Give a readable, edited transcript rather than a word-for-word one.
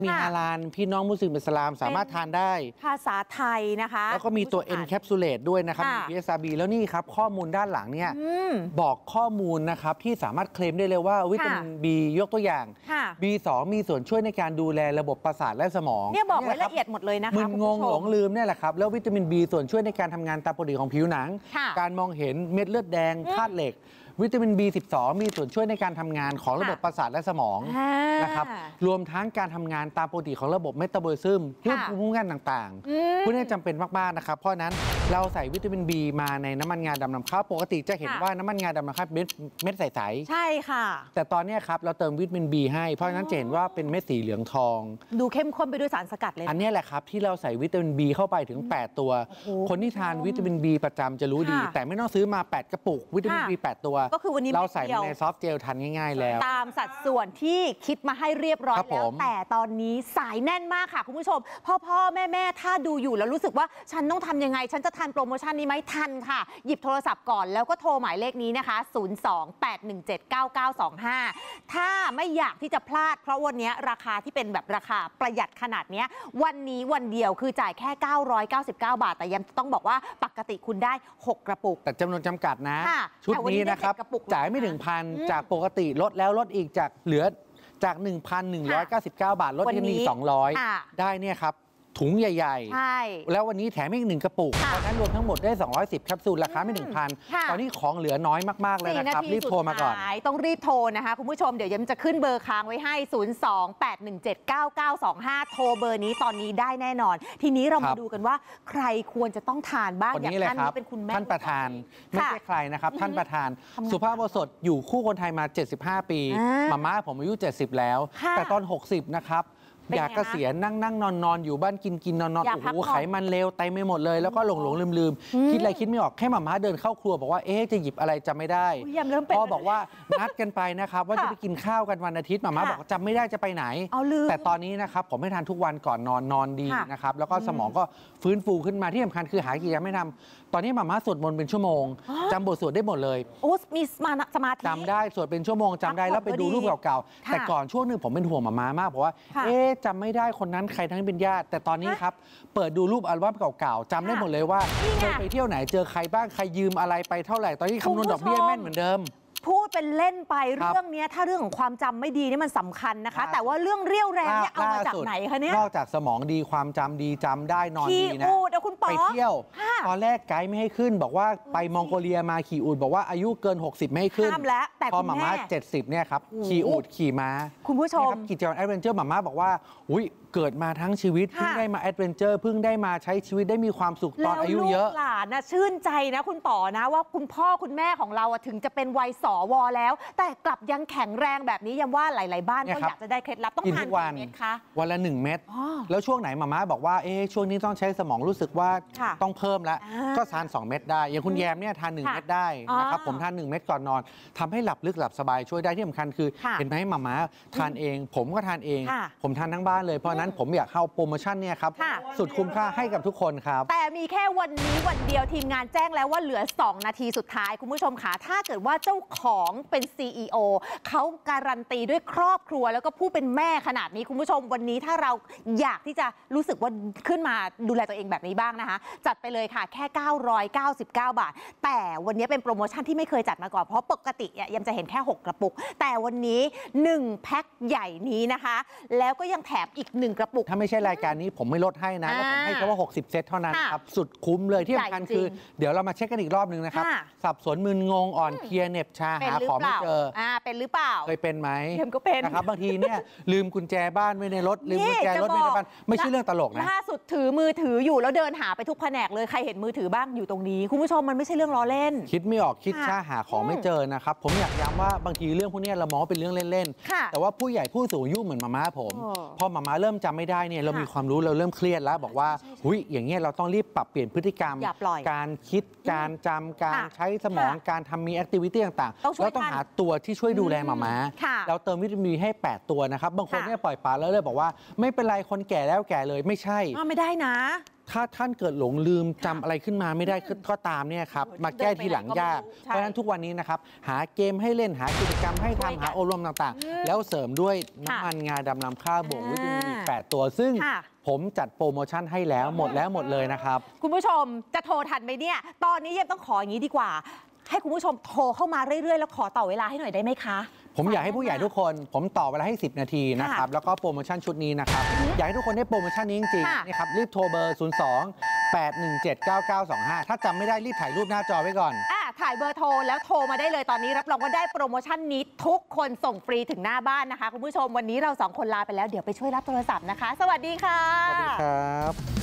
มีฮาลาลพี่น้องมุสลิมอิสลามสามารถทานได้ภาษาไทยนะคะแล้วก็มีตัว Encapsulate ด้วยนะครับมี PSRB แล้วนี่ครับข้อมูลด้านหลังเนี่ยบอกข้อมูลนะครับที่สามารถเคลมได้เลยว่าวิตามิน B ยกตัวอย่าง B2 มีส่วนช่วยในการดูแลระบบประสาทและสมองเนี่ยบอกไว้ละเอียดหมดเลยนะคะมึนงงหลงลืมเนี่ยแหละครับแล้ววิตามิน B ส่วนช่วยในการทำงานตามปกติของผิวหนังการมองเห็นเม็ดเลือดแดงธาตุเหล็กวิตามิน B12 มีส่วนช่วยในการทำงานของระบบประสาทและสมองนะครับรวมทั้งการทำงานตามปกติของระบบเมตาบอลิซึมเรื่องภูมิคุ้มกันต่างๆพวกนี้จำเป็นมากๆนะครับเพราะนั้นเราใส่วิตามิน B มาในน้ำมันงาดำนำข้าวปกติจะเห็นว่าน้ำมันงาดำนำข้าวเม็ดใสๆใช่ค่ะแต่ตอนนี้ครับเราเติมวิตามิน B ให้เพราะฉะนั้นจะเห็นว่าเป็นเม็ดสีเหลืองทองดูเข้มข้นไปด้วยสารสกัดเลยอันนี้แหละครับที่เราใส่วิตามิน B เข้าไปถึง8ตัวคนที่ทานวิตามิน B ประจำจะรู้ดีแต่ไม่ต้องซื้อมา8กระปุกวิตามิน B 8ตัวก็คือวันนี้เราใส่ในซอฟต์เจลทานง่ายๆแล้วตามสัดส่วนที่คิดมาให้เรียบร้อยแล้วแต่ตอนนี้สายแน่นมากค่ะคุณผู้ชมพ่อแม่ถ้าดูอยู่แล้วรู้สึกว่าฉันต้องทำยังไงฉันจะทันโปรโมชั่นนี้ไหมทันค่ะหยิบโทรศัพท์ก่อนแล้วก็โทรหมายเลขนี้นะคะ028179925ถ้าไม่อยากที่จะพลาดเพราะวันนี้ราคาที่เป็นแบบราคาประหยัดขนาดนี้วันนี้วันเดียวคือจ่ายแค่999 บาทแต่ยังต้องบอกว่าปกติคุณได้6กระปุกแต่จำนวนจำกัดนะชุดนี้นะครับจ่ายไม่ถึงพันจากปกติลดแล้วลดอีกจากเหลือจาก 1,199 บาทลดที่นี่200ได้เนี่ยครับถุงใหญ่ๆแล้ววันนี้แถมอีก1กระปุกเพราะฉะนั้นรวมทั้งหมดได้210แคปซูลราคาไม่ถึงพันตอนนี้ของเหลือน้อยมากๆเลยนะครับรีบโทรมาก่อนต้องรีบโทรนะคะคุณผู้ชมเดี๋ยวยังจะขึ้นเบอร์ค้างไว้ให้028179925โทรเบอร์นี้ตอนนี้ได้แน่นอนทีนี้เรามาดูกันว่าใครควรจะต้องทานบ้างอย่างท่านนี้เป็นคุณแม่ท่านประธานไม่ใช่ใครนะครับท่านประธานสุภาพบุรุษอยู่คู่คนไทยมา75ปีม่าผมอายุ70แล้วแต่ตอน60นะครับอยากเกษียณนั่งนอนอยู่บ้านกินนอนโอ้โหไขมันเลวเต็มไปหมดเลยแล้วก็หลงลืมคิดอะไรคิดไม่ออกแค่ม่าเดินเข้าครัวบอกว่าจะหยิบอะไรจำไม่ได้พ่อบอกว่านัดกันไปนะครับว่าจะไปกินข้าวกันวันอาทิตย์ม่าบอกจำไม่ได้จะไปไหนแต่ตอนนี้นะครับผมให้ทานทุกวันก่อนนอนดีนะครับแล้วก็สมองก็ฟื้นฟูขึ้นมาที่สำคัญคือหากิจกรรมไม่ทำตอนนี้ม่าสวดมนต์เป็นชั่วโมงจำบทสวดได้หมดเลยโอ้มีสมาธิจำได้สวดเป็นชั่วโมงจำได้แล้วไปดูรูปเก่าๆแต่ก่อนช่วงนึงผมเป็นห่วงม่ามากเพราะว่าจำไม่ได้คนนั้นใครทั้งเป็นญาติแต่ตอนนี้ครับเปิดดูรูปอัลบั้มเก่าๆจำได้หมดเลยว่าเคยไปเที่ยวไหนเจอใครบ้างใครยืมอะไรไปเท่าไหร่ตอนนี้คำนวณดอกเบี้ยแม่นเหมือนเดิมพูดเป็นเล่นไปเรื่องนี้ถ้าเรื่องของความจำไม่ดีนี่มันสำคัญนะคะแต่ว่าเรื่องเรี่ยวแรงเนี่ยเอามาจากไหนคะเนี่ยนอกจากสมองดีความจำดีจำได้นอนดีนะไปเที่ยวตอนแรกไกด์ไม่ให้ขึ้นบอกว่าไปมองโกเลียมาขี่อูฐบอกว่าอายุเกิน60ไม่ให้ขึ้นแต่พอม่า70เนี่ยครับขี่อูฐขี่ม้าคุณผู้ชมกิจกรรมแอดเวนเจอร์ม่าบอกว่าอุ้ยเกิดมาทั้งชีวิตเพิ่งได้มาแอดเวนเจอร์เพิ่งได้มาใช้ชีวิตได้มีความสุขตอนอายุเยอะหลานนะชื่นใจนะคุณป๋อนะว่าคุณพ่อคุณแม่ของเราถึงจะเป็นวัยสวแล้วแต่กลับยังแข็งแรงแบบนี้ยังว่าหลายๆบ้านก็อยากจะได้เคล็ดลับต้องทานกี่เม็ดคะวันละ1 เม็ดแล้วช่วงไหนม่าบอกว่าช่วงนี้ต้องใช้สมองรู้สึกว่าต้องเพิ่มแล้วก็ทาน2 เม็ดได้อย่างคุณแยมเนี่ยทาน1 เม็ดได้นะครับผมทาน1 เม็ดก่อนนอนทำให้หลับลึกหลับสบายช่วยได้ที่สำคัญคือเห็นไหมม่าทานเองผมก็ทานเองผมทานทั้งบ้านเลยเพราะนั้นผมอยากเข้าโปรโมชั่นเนี่ยครับสุดคุ้มค่าให้กับทุกคนครับแต่มีแค่วันนี้วันเดียวทีมงานแจ้งแล้วว่าเหลือ2 นาทีสุดท้ายคุณผู้ชมค่ะถ้าเกิดว่าเจ้าของเป็น CEO เขาการันตีด้วยครอบครัวแล้วก็ผู้เป็นแม่ขนาดนี้คุณผู้ชมวันนี้ถ้าเราอยากที่จะรู้สึกว่าขึ้นมาดูแลตัวเองแบบนี้บ้างนะคะจัดไปเลยค่ะแค่999 บาทแต่วันนี้เป็นโปรโมชั่นที่ไม่เคยจัดมาก่อนเพราะปกติยังจะเห็นแค่6 กระปุกแต่วันนี้1 แพ็คใหญ่นี้นะคะแล้วก็ยังแถมอีก1 กระปุกถ้าไม่ใช่รายการนี้ผมไม่ลดให้นะแล้วผมให้แค่ว่า60 เซตเท่านั้นครับสุดคุ้มเลยที่สำคัญคือเดี๋ยวเรามาเช็คกันอีกรอบนึงนะครับสับสนมึนงงอ่อนเพลียเหน็บชาหาของไม่เจอเป็นหรือเปล่าเคยเป็นไหมก็เป็นนะครับบางทีเนี่ยลืมกุญแจบ้านไว้ในรถลืมกุญแจรถไว้ในบ้านไม่ใช่เรื่องตลกนะล่าสุดถือมือถืออยู่แล้วเดินหาไปทุกแผนกเลยใครเห็นมือถือบ้างอยู่ตรงนี้คุณผู้ชมมันไม่ใช่เรื่องล้อเล่นคิดไม่ออกคิดช้าหาของไม่เจอนะครับผมอยากย้ำว่าบางทีเรื่องพวกนี้เรามองเป็นเรื่องเล่นๆแต่ว่าผู้ใหญ่ผู้สูงอายุเหมือนม่าผมพอม่าเริ่มจำไม่ได้เนี่ยเรามีความรู้เราเริ่มเครียดแล้วบอกว่าอย่างเงี้ยเราต้องรีบปรับเปลี่ยนพฤติกรรมการคิดการจำการใช้สมองการทำมีแอคทิวิตี้ต่างๆแล้วต้องหาตัวที่ช่วยดูแลม่าเราเติมวิตามินให้8 ตัวนะครับบางคนเนี่ยปล่อยปละแล้วเลยบอกว่าไม่เป็นไรคนแก่แล้วแก่เลยไม่ใช่ไม่ได้นะถ้าท่านเกิดหลงลืมจำอะไรขึ้นมาไม่ได้ก็ตามเนี่ยครับมาแก้ทีหลังยากเพราะฉะนั้นทุกวันนี้นะครับหาเกมให้เล่นหากิจกรรมให้ทำหาอบรมต่างๆแล้วเสริมด้วยน้ำมันงาดำนำข้าวบวกวิตามิน 18 ตัวซึ่งผมจัดโปรโมชั่นให้แล้วหมดเลยนะครับคุณผู้ชมจะโทรทันไหมเนี่ยตอนนี้ยังต้องขออย่างนี้ดีกว่าให้คุณผู้ชมโทรเข้ามาเรื่อยๆแล้วขอต่อเวลาให้หน่อยได้ไหมคะผมอยากให้ผู้ใหญ่ทุกคนผมต่อเวลาให้10 นาทีนะครับแล้วก็โปรโมชั่นชุดนี้นะครับอยากให้ทุกคนได้โปรโมชั่นนี้จริงๆนี่ครับรีบโทรเบอร์ 02-817-9925 ถ้าจำไม่ได้รีบถ่ายรูปหน้าจอไว้ก่อนถ่ายเบอร์โทรแล้วโทรมาได้เลยตอนนี้รับรองว่าได้โปรโมชั่นนี้ทุกคนส่งฟรีถึงหน้าบ้านนะคะคุณผู้ชมวันนี้เรา2 คนลาไปแล้วเดี๋ยวไปช่วยรับโทรศัพท์นะคะสวัสดีค่ะสวัสดีครับ